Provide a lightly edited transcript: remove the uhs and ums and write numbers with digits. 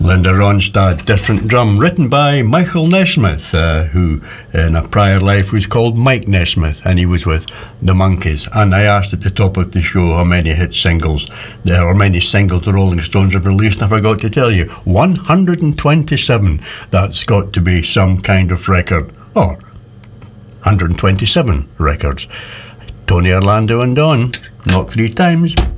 Linda Ronstadt, Different Drum, written by Michael Nesmith, who in a prior life was called Mike Nesmith, and he was with the Monkees. And I asked at the top of the show how many hit singles, or many singles the Rolling Stones have released, and I forgot to tell you, 127. That's got to be some kind of record, or 127 records. Tony Orlando and Dawn, knock 3 times.